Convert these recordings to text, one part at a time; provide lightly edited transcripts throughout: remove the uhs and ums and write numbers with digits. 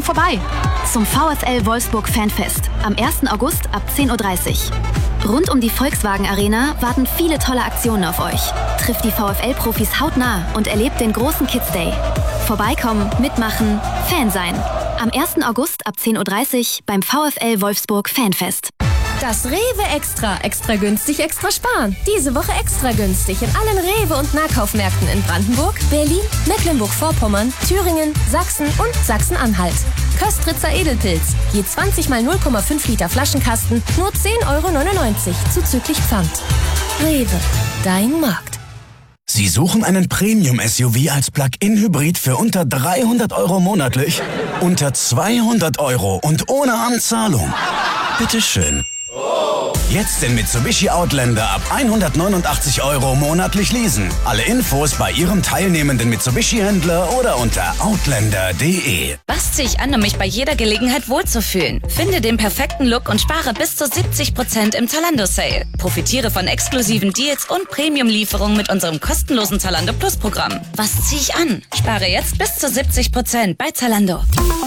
Kommt vorbei zum VfL Wolfsburg Fanfest am 1. August ab 10.30 Uhr. Rund um die Volkswagen Arena warten viele tolle Aktionen auf euch. Trifft die VfL-Profis hautnah und erlebt den großen Kids Day. Vorbeikommen, mitmachen, Fan sein. Am 1. August ab 10.30 Uhr beim VfL Wolfsburg Fanfest. Das Rewe Extra. Extra günstig, extra sparen. Diese Woche extra günstig in allen Rewe- und Nahkaufmärkten in Brandenburg, Berlin, Mecklenburg-Vorpommern, Thüringen, Sachsen und Sachsen-Anhalt. Köstritzer Edelpilz. Je 20 mal 0,5 Liter Flaschenkasten, nur 10,99 € zuzüglich Pfand. Rewe, dein Markt. Sie suchen einen Premium-SUV als Plug-in-Hybrid für unter 300 € monatlich? Unter 200 € und ohne Anzahlung? Bitteschön. Jetzt den Mitsubishi Outlander ab 189 € monatlich leasen. Alle Infos bei Ihrem teilnehmenden Mitsubishi-Händler oder unter outlander.de. Was ziehe ich an, um mich bei jeder Gelegenheit wohlzufühlen? Finde den perfekten Look und spare bis zu 70% im Zalando-Sale. Profitiere von exklusiven Deals und Premium-Lieferungen mit unserem kostenlosen Zalando Plus-Programm. Was ziehe ich an? Spare jetzt bis zu 70% bei Zalando.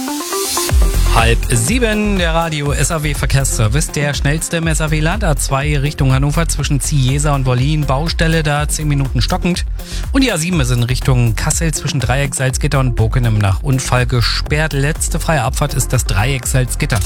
6:30, der Radio SAW-Verkehrsservice, der schnellste im SAW-Land, A2 Richtung Hannover zwischen Ziehesa und Wollin, Baustelle, da 10 Minuten stockend. Und die A7 ist in Richtung Kassel zwischen Dreieck Salzgitter und Bokenem nach Unfall gesperrt. Letzte freie Abfahrt ist das Dreieck Salzgitter.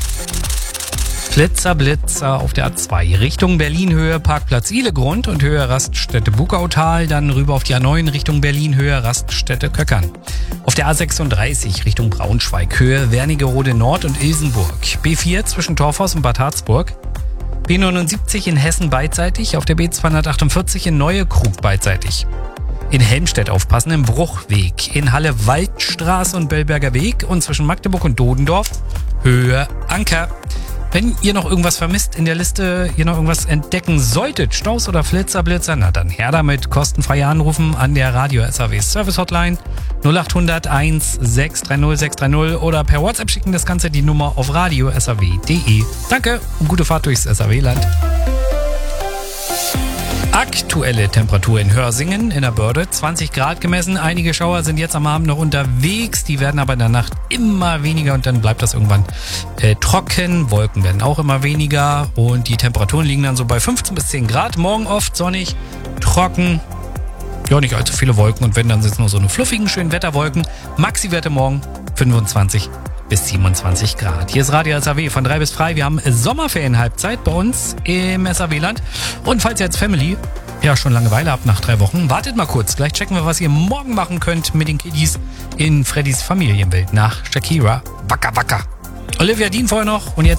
Blitzer auf der A2 Richtung Berlin Höhe Parkplatz Ihlegrund und Höhe Raststätte Bukautal, dann rüber auf die A9 Richtung Berlin Höhe Raststätte Köckern. Auf der A36 Richtung Braunschweig Höhe Wernigerode Nord und Ilsenburg. B4 zwischen Torfhaus und Bad Harzburg. B79 in Hessen beidseitig, auf der B248 in Neuekrug beidseitig. In Helmstedt aufpassen im Bruchweg, in Halle Waldstraße und Bellberger Weg und zwischen Magdeburg und Dodendorf Höhe Anker. Wenn ihr noch irgendwas vermisst in der Liste, ihr noch irgendwas entdecken solltet, Staus oder Blitzer, na dann her damit, kostenfrei anrufen an der Radio SAW Service Hotline 0800 1 630 630 oder per WhatsApp schicken das Ganze die Nummer auf radio.saw.de. Danke und gute Fahrt durchs SAW-Land. Aktuelle Temperatur in Hörsingen in der Börde, 20 Grad gemessen. Einige Schauer sind jetzt am Abend noch unterwegs, die werden aber in der Nacht immer weniger und dann bleibt das irgendwann trocken. Wolken werden auch immer weniger und die Temperaturen liegen dann so bei 15 bis 10 Grad. Morgen oft sonnig, trocken, ja nicht allzu viele Wolken und wenn, dann sind es nur so eine fluffigen, schönen Wetterwolken. Maxi-Werte morgen 25 bis 27 Grad. Hier ist Radio SAW von 3 bis frei. Wir haben Sommerferien-Halbzeit bei uns im SAW-Land. Und falls ihr als Family ja schon Langeweile habt nach 3 Wochen, wartet mal kurz. Gleich checken wir, was ihr morgen machen könnt mit den Kiddies in Freddys Familienwelt nach Shakira. Waka Waka. Olivia Dean vorher noch und jetzt